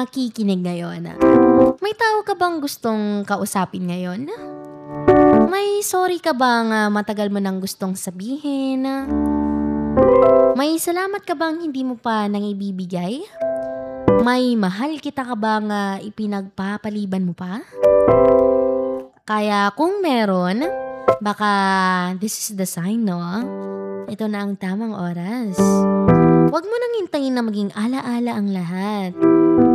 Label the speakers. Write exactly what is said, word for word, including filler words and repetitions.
Speaker 1: nakikinig ngayon. May tao ka bang gustong kausapin ngayon? May sorry ka bang ah, matagal mo nang gustong sabihin? May salamat ka bang hindi mo pa nang ibibigay? May mahal kita ka bang ah, ipinagpapaliban mo pa? Kaya kung meron, baka this is the sign, no? Ito na ang tamang oras. Huwag mo nang hintayin na maging alaala ang lahat.